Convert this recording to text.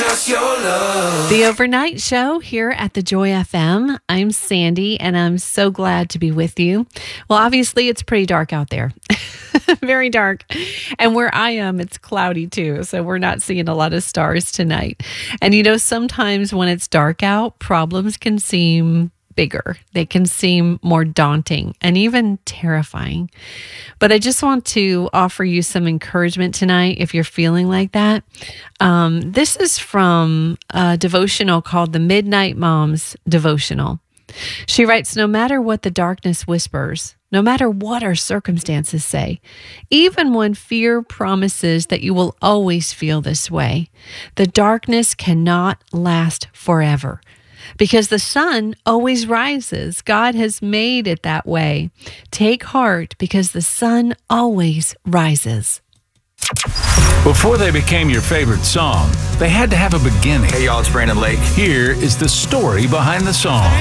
just your love. The Overnight Show here at the Joy FM. I'm Sandy, and I'm so glad to be with you. Well, obviously, it's pretty dark out there. Very dark. And where I am, it's cloudy too. So we're not seeing a lot of stars tonight. And you know, sometimes when it's dark out, problems can seem bigger. They can seem more daunting and even terrifying. But I just want to offer you some encouragement tonight if you're feeling like that. This is from a devotional called the Midnight Moms Devotional. She writes, no matter what the darkness whispers, no matter what our circumstances say, even when fear promises that you will always feel this way, the darkness cannot last forever. Because the sun always rises. God has made it that way. Take heart because the sun always rises. Before they became your favorite song, they had to have a beginning. Hey y'all, it's Brandon Lake. Here is the story behind the song.